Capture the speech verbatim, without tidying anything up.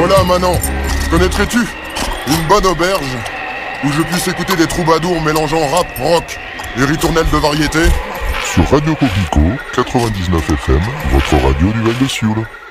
Voilà Manon, connaîtrais-tu une bonne auberge où je puisse écouter des troubadours mélangeant rap, rock et ritournelles de variété? Sur Radio Coquelicot, quatre-vingt-dix-neuf F M, votre radio du Val de Sioule.